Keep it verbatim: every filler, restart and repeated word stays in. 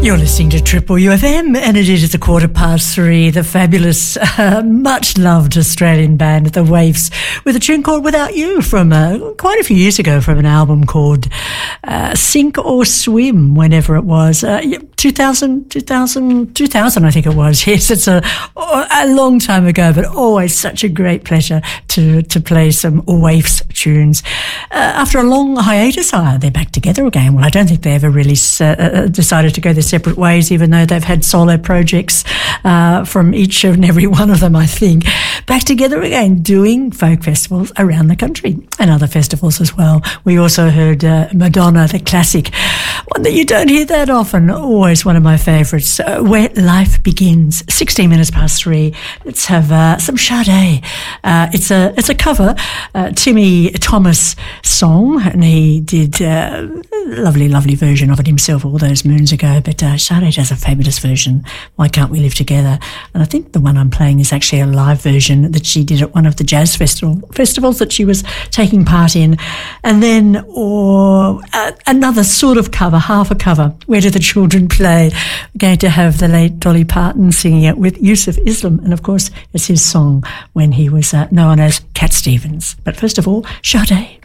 You're listening to Triple U F M, and it is a quarter past three. The fabulous, uh, much-loved Australian band The Waifs with a tune called Without You from uh, quite a few years ago from an album called uh, Sink or Swim, whenever it was. Uh, two thousand, two thousand, two thousand, I think it was. Yes, it's a, a long time ago, but always such a great pleasure to, to play some Waifs tunes. Uh, after a long hiatus, uh, they're back together again. Well, I don't think they ever really uh, decided to go their separate ways, even though they've had solo projects uh, from each and every one of them, I think. Back together again, doing folk festivals around the country and other festivals as well. We also heard uh, Madonna, the classic, one that you don't hear that often, always one of my favourites, uh, Where Life Begins. sixteen minutes past three. Let's have uh, some Sade. Uh, it's a it's a cover, uh, Timmy Thomas song, and he did uh, a lovely, lovely version of it himself all those moons ago, but uh, Sade does a fabulous version, Why Can't We Live Together? And I think the one I'm playing is actually a live version that she did at one of the jazz festival festivals that she was taking part in. And then or uh, another sort of cover, half a cover, Where Do the Children Play? We're going to have the late Dolly Parton singing it with Yusuf Islam, and of course it's his song when he was uh, known as Cat Stevens. But first of all, Sade.